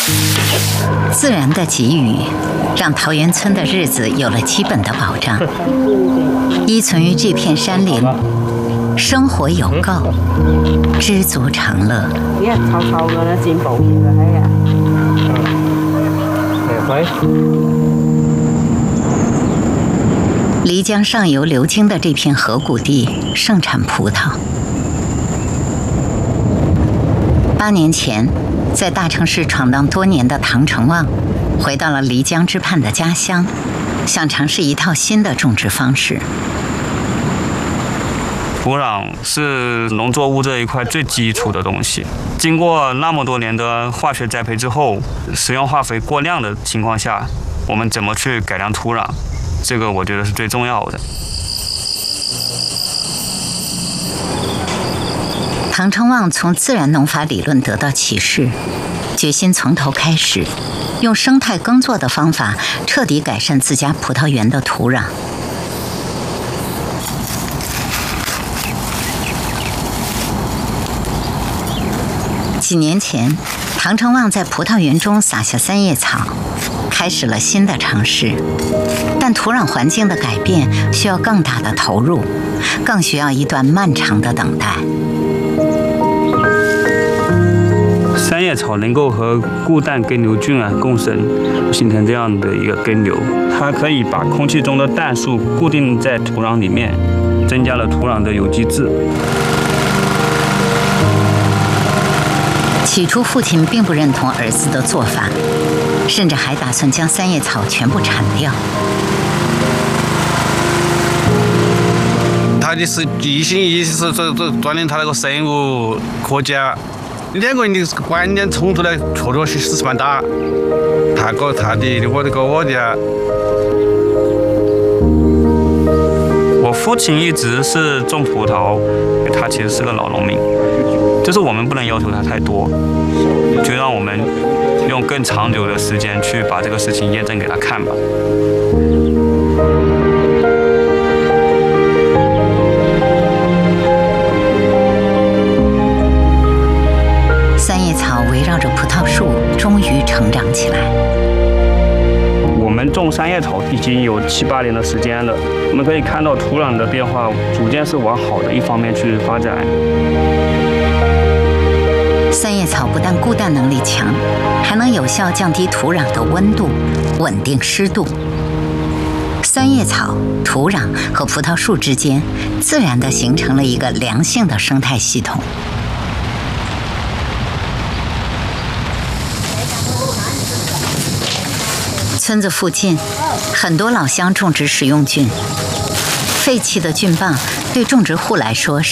自然的给予，让桃源村的日子有了基本的保障。依存于这片山林，生活有够，知足常乐。 你係臭臭嘅咧，剪保險嘅係啊。 漓江上游流经的这片河谷地盛产葡萄。8年前，在大城市闯荡多年的唐成旺，回到了漓江之畔的家乡，想尝试一套新的种植方式。 土壤是农作物这一块最基础的东西，经过那么多年的化学栽培之后，使用化肥过量的情况下，我们怎么去改良土壤？这个我觉得是最重要的。 唐成旺从自然农法理论得到启示，决心从头开始，用生态耕作的方法彻底改善自家葡萄园的土壤。几年前，唐成旺在葡萄园中撒下三叶草，开始了新的尝试。但土壤环境的改变需要更大的投入，更需要一段漫长的等待。 三叶草能够和固氮根瘤菌共生，形成这样的一个根瘤，它可以把空气中的氮素固定在土壤里面，增加了土壤的有机质。 起初，父亲并不认同儿子的做法，甚至还打算将三叶草全部铲掉。 他的是一心一意是锻炼他那个生物科学，两个人的观念冲突呢，确实是蛮大。他搞他的，我搞我的。 我父亲一直是种葡萄，他其实是个老农民。就是我们不能要求他太多，就让我们用更长久的时间去把这个事情验证给他看吧。 三叶草围绕着葡萄树，终于成长起来。 我们种三叶草已经有7、8年的时间了，我们可以看到土壤的变化逐渐是往好的一方面去发展。 三叶草不但固氮能力强，还能有效降低土壤的温度，稳定湿度。三叶草、土壤和葡萄树之间，自然地形成了一个良性的生态系统。村子附近，很多老乡种植食用菌，废弃的菌棒对种植户来说